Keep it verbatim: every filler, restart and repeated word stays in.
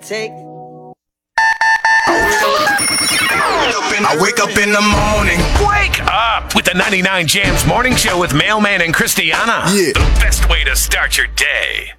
take. I wake up in the morning. Wake up with the ninety-nine Jams Morning Show with Mailman and Christiana. Yeah. The best way to start your day.